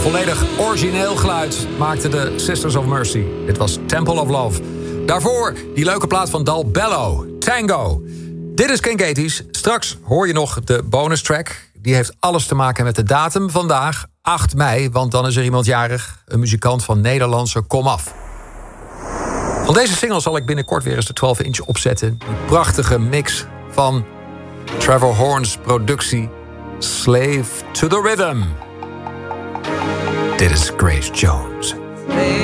volledig origineel geluid maakte de Sisters of Mercy. Dit was Temple of Love. Daarvoor die leuke plaat van Dal Bello, Tango. Dit is King Gaties. Straks hoor je nog de bonus track. Die heeft alles te maken met de datum vandaag, 8 mei. Want dan is er iemand jarig, een muzikant van Nederlandse komaf. Van deze single zal ik binnenkort weer eens de 12-inch opzetten. Die prachtige mix van Trevor Horn's productie Slave to the Rhythm. Dit is Grace Jones.